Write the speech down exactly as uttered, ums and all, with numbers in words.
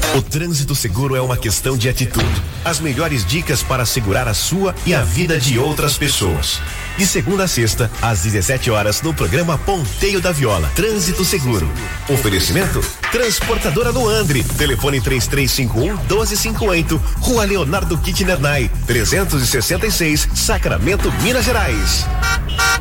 O trânsito seguro é uma questão de atitude. As melhores dicas para segurar a sua e a vida de outras pessoas. De segunda a sexta, às dezessete horas, no programa Ponteio da Viola. Trânsito seguro. Oferecimento? Transportadora do Andre. Telefone três três cinco um, doze cinquenta e oito. Rua Leonardo Kitchener Nay, trezentos e sessenta e seis, Sacramento, Minas Gerais.